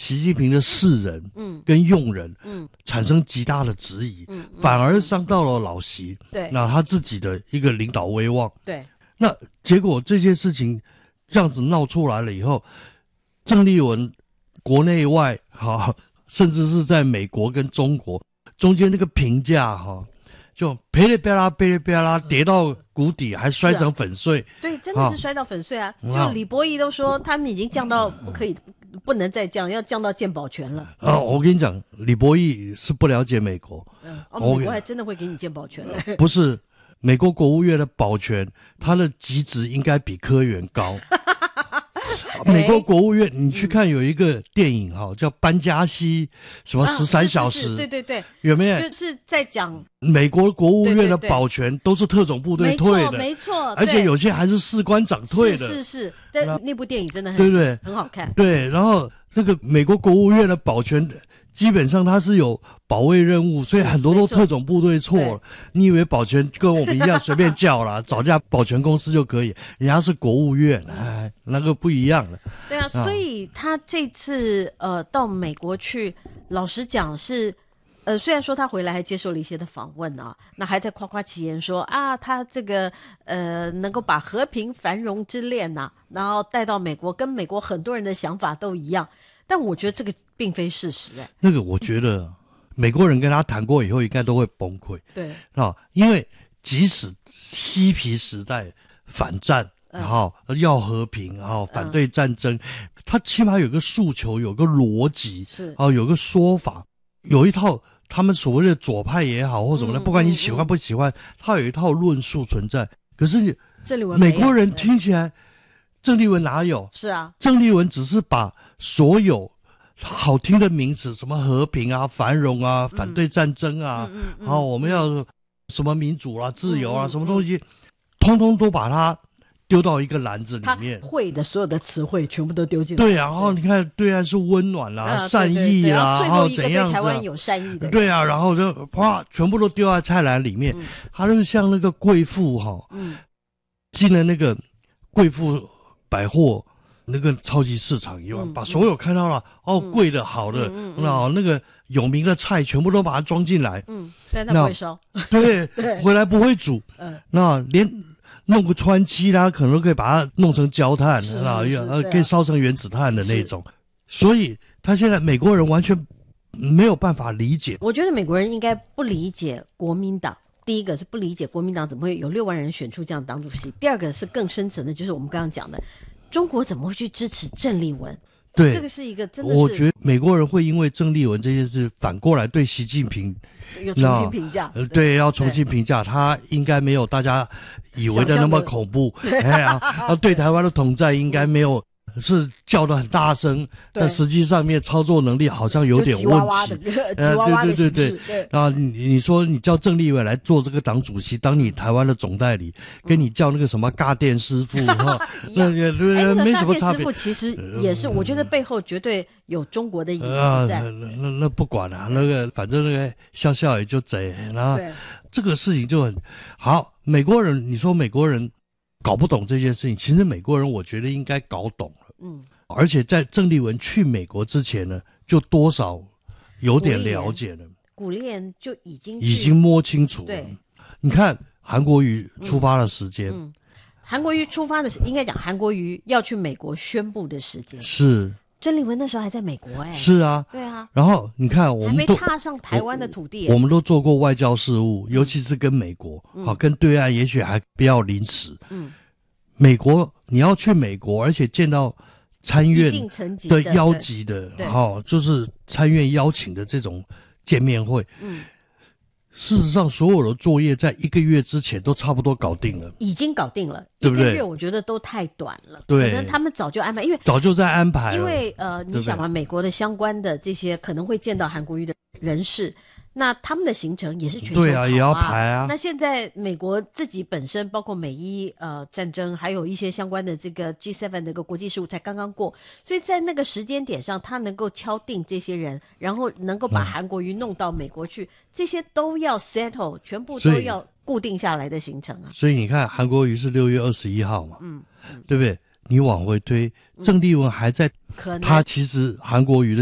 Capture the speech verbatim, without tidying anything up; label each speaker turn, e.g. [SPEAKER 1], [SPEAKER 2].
[SPEAKER 1] 习近平的世人跟用人嗯产生极大的质疑，嗯嗯、反而伤到了老习，
[SPEAKER 2] 对，
[SPEAKER 1] 那他自己的一个领导威望。
[SPEAKER 2] 对，
[SPEAKER 1] 那结果这件事情这样子闹出来了以后，郑丽文国内外哈，甚至是在美国跟中国中间那个评价哈，就噼里啪啦噼里啪啦跌到谷底，还摔成粉碎。
[SPEAKER 2] 啊、对，真的是摔到粉碎啊！啊就李博毅都说他们已经降到不可以。不能再降，要降到健保权了。
[SPEAKER 1] 啊，我跟你讲，李博毅是不了解美国。
[SPEAKER 2] 嗯，哦，美国还真的会给你健保权的。
[SPEAKER 1] 不是，美国国务院的保全，它的级值应该比科员高。美国国务院，你去看有一个电影哈，叫班加西什么十三小时，
[SPEAKER 2] 啊、是是是对对对，
[SPEAKER 1] 有没有？
[SPEAKER 2] 就是在讲
[SPEAKER 1] 美国国务院的保全都是特种部队退的，
[SPEAKER 2] 没错，没错，
[SPEAKER 1] 而且有些还是士官长退的，
[SPEAKER 2] 是是是。但那部电影真的很
[SPEAKER 1] 对对
[SPEAKER 2] 很好看，
[SPEAKER 1] 对。然后那个美国国务院的保全。基本上他是有保卫任务，所以很多都特种部队错了。你以为保全跟我们一样随便叫啦，找家保全公司就可以？人家是国务院，哎，那个不一样了。
[SPEAKER 2] 对啊，所以他这次呃到美国去，老实讲是，呃虽然说他回来还接受了一些的访问啊，那还在夸夸其言说啊，他这个呃能够把和平繁荣之恋呐、啊，然后带到美国，跟美国很多人的想法都一样。但我觉得这个并非事实哎、欸。
[SPEAKER 1] 那个我觉得美国人跟他谈过以后，应该都会崩溃。
[SPEAKER 2] 对
[SPEAKER 1] 啊，因为即使嬉皮时代反战，然后、嗯、要和平，然后反对战争，嗯、他起码有个诉求，有个逻辑，
[SPEAKER 2] 是
[SPEAKER 1] 啊，有个说法，有一套他们所谓的左派也好或什么的，嗯、不管你喜欢不喜欢，嗯、他有一套论述存在。可是你美国人听起来。郑丽文哪有？
[SPEAKER 2] 是啊，
[SPEAKER 1] 郑丽文只是把所有好听的名词，什么和平啊、繁荣啊、反对战争啊，
[SPEAKER 2] 嗯嗯嗯、
[SPEAKER 1] 然后我们要什么民主啊、自由啊，嗯、什么东西，通通都把它丢到一个篮子里面。
[SPEAKER 2] 他会的所有的词汇全部都丢进来。
[SPEAKER 1] 对啊，然后你看，对岸是温暖啦、啊、善意啦，
[SPEAKER 2] 然
[SPEAKER 1] 后怎样子、啊？
[SPEAKER 2] 台湾有善意的。
[SPEAKER 1] 对啊，然后就啪，全部都丢在菜篮里面。嗯、他就像那个贵妇哈，嗯，进了那个贵妇。百货那个超级市场一样，嗯、把所有看到了、嗯、哦贵的好的，嗯嗯嗯、那个有名的菜全部都把它装进来。
[SPEAKER 2] 嗯，但它不会烧。
[SPEAKER 1] 对，对回来不会煮。嗯，那连弄个川漆啦，可能都可以把它弄成焦炭，啊，呃，可以烧成原子炭的那种。所以他现在美国人完全没有办法理解。
[SPEAKER 2] 我觉得美国人应该不理解国民党。第一个是不理解国民党怎么会有六万人选出这样的党主席，第二个是更深层的，就是我们刚刚讲的，中国怎么会去支持郑丽文？
[SPEAKER 1] 对，
[SPEAKER 2] 这个是一个真的是，
[SPEAKER 1] 我觉得美国人会因为郑丽文这件事反过来对习近平
[SPEAKER 2] 有重新评价，
[SPEAKER 1] 呃，对，要重新评价，他应该没有大家以为的那么恐怖，哎呀，啊，对台湾的统战应该没有。是叫得很大声，但实际上面操作能力好像有点问题。
[SPEAKER 2] 吉娃娃的，吉娃娃的形式。对对对对。
[SPEAKER 1] 啊，你你说你叫郑丽文来做这个党主席，当你台湾的总代理，跟你叫那个什么尬电师傅哈，那也没什么差别。
[SPEAKER 2] 师傅其实也是，我觉得背后绝对有中国的影子在。
[SPEAKER 1] 那那那不管了，那个反正那个笑笑也就贼，然后这个事情就很好。美国人，你说美国人搞不懂这件事情，其实美国人我觉得应该搞懂。嗯，而且在郑丽文去美国之前呢，就多少有点了解了。
[SPEAKER 2] 古立言就已经
[SPEAKER 1] 已经摸清楚了。
[SPEAKER 2] 对，
[SPEAKER 1] 你看韩国瑜出发的时间，
[SPEAKER 2] 嗯，韩国瑜出发的应该讲韩国瑜要去美国宣布的时间
[SPEAKER 1] 是
[SPEAKER 2] 郑丽文那时候还在美国哎、欸。
[SPEAKER 1] 是啊，
[SPEAKER 2] 对啊。
[SPEAKER 1] 然后你看，我们
[SPEAKER 2] 还没踏上台湾的土地、欸我，
[SPEAKER 1] 我们都做过外交事务，尤其是跟美国，嗯、好跟对岸，也许还比较临时。嗯，美国你要去美国，而且见到。参院的邀集的，哈，就是参院邀请的这种见面会。嗯，事实上，所有的作业在一个月之前都差不多搞定了，
[SPEAKER 2] 已经搞定了，
[SPEAKER 1] 对不对？
[SPEAKER 2] 一个月我觉得都太短了，
[SPEAKER 1] 对，
[SPEAKER 2] 可能他们早就安排，因为
[SPEAKER 1] 早就在安排了。
[SPEAKER 2] 因为呃，你想嘛，美国的相关的这些可能会见到韩国瑜的人士。那他们的行程也是全球跑啊，
[SPEAKER 1] 对啊，也要排啊。
[SPEAKER 2] 那现在美国自己本身，包括美伊呃战争，还有一些相关的这个 G 七 的一个国际事务才刚刚过，所以在那个时间点上，他能够敲定这些人，然后能够把韩国瑜弄到美国去，嗯、这些都要 settle， 全部都要固定下来的行程啊。
[SPEAKER 1] 所以你看，韩国瑜是六月二十一号嘛，嗯，嗯对不对？你往回推，郑丽文还在，
[SPEAKER 2] 可能
[SPEAKER 1] 他其实韩国瑜的。